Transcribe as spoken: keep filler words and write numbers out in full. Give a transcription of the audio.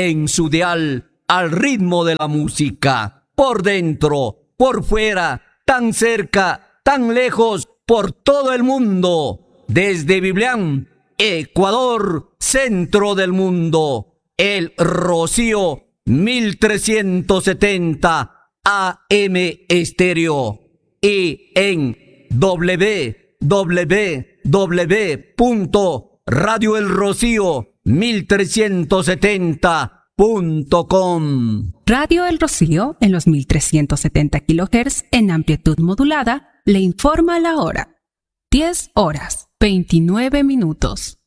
en su dial al ritmo de la música. Por dentro, por fuera, tan cerca, tan lejos, por todo el mundo. Desde Biblián, Ecuador, centro del mundo. El Rocío mil trescientos setenta A M Estéreo. Y en doble u doble u doble u punto radio el rocío mil trescientos setenta punto com. Radio El Rocío, en los mil trescientos setenta kilohertz en amplitud modulada, le informa la hora. diez horas, veintinueve minutos.